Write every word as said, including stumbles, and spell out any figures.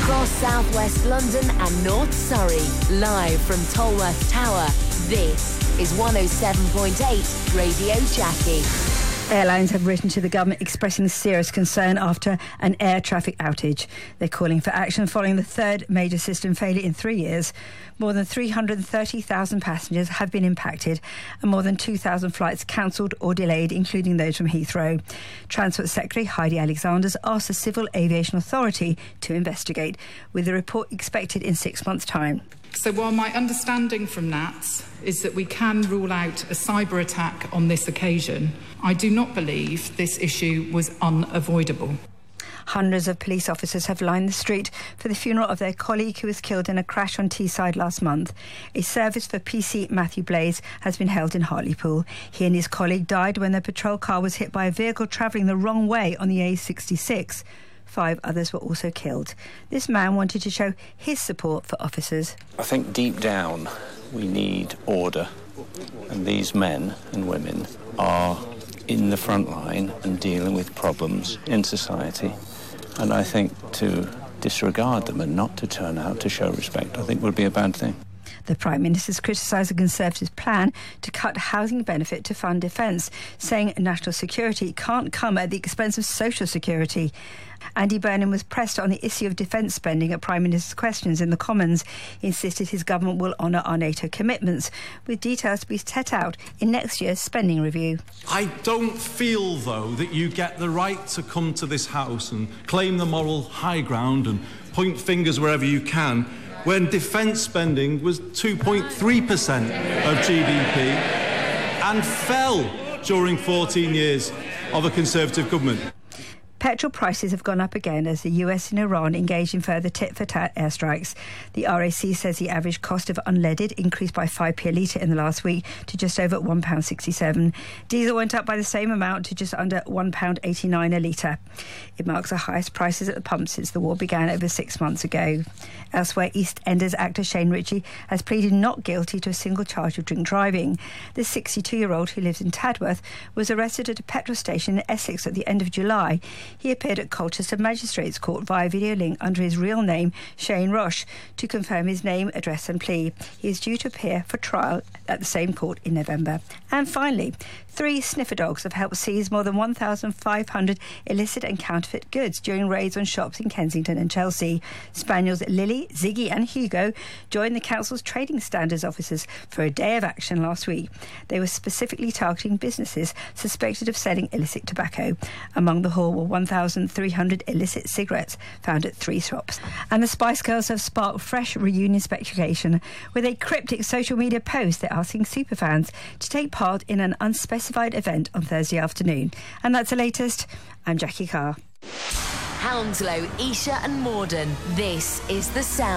Across southwest London and North Surrey, live from Tolworth Tower, this is one oh seven point eight Radio Jackie. Airlines have written to the government expressing serious concern after an air traffic outage. They're calling for action following the third major system failure in three years. More than three hundred thirty thousand passengers have been impacted and more than two thousand flights cancelled or delayed, including those from Heathrow. Transport Secretary Heidi Alexanders asked the Civil Aviation Authority to investigate, with the report expected in six months' time. So while my understanding from N A T S is that we can rule out a cyber attack on this occasion, I do not believe this issue was unavoidable. Hundreds of police officers have lined the street for the funeral of their colleague who was killed in a crash on Teesside last month. A service for P C Matthew Blaze has been held in Hartlepool. He and his colleague died when their patrol car was hit by a vehicle travelling the wrong way on the A sixty-six. Five others were also killed. This man wanted to show his support for officers. I think deep down we need order, and these men and women are in the front line and dealing with problems in society. And I think to disregard them and not to turn out to show respect, I think would be a bad thing. The Prime Minister's criticised the Conservatives' plan to cut housing benefit to fund defence, saying national security can't come at the expense of social security. Andy Burnham was pressed on the issue of defence spending at Prime Minister's questions in the Commons. He insisted his government will honour our NATO commitments, with details to be set out in next year's spending review. I don't feel, though, that you get the right to come to this House and claim the moral high ground and point fingers wherever you can, when defence spending was two point three percent of G D P and fell during fourteen years of a Conservative government. Petrol prices have gone up again as the U S and Iran engage in further tit-for-tat airstrikes. The R A C says the average cost of unleaded increased by five p a litre in the last week to just over one pound sixty-seven. Diesel went up by the same amount to just under one pound eighty-nine a litre. It marks the highest prices at the pump since the war began over six months ago. Elsewhere, EastEnders actor Shane Ritchie has pleaded not guilty to a single charge of drink driving. The sixty-two-year-old, who lives in Tadworth, was arrested at a petrol station in Essex at the end of July. He appeared at Colchester Magistrates Court via video link under his real name, Shane Rush, to confirm his name, address and plea. He is due to appear for trial at the same court in November. And finally, three sniffer dogs have helped seize more than one thousand five hundred illicit and counterfeit goods during raids on shops in Kensington and Chelsea. Spaniels Lily, Ziggy and Hugo joined the council's trading standards officers for a day of action last week. They were specifically targeting businesses suspected of selling illicit tobacco. Among the haul were one thousand three hundred illicit cigarettes found at three shops. And the Spice Girls have sparked fresh reunion speculation with a cryptic social media post. They're asking superfans to take part in an unspecified event on Thursday afternoon. And that's the latest. I'm Jackie Carr. Hounslow, Esher and Morden. This is The Sound.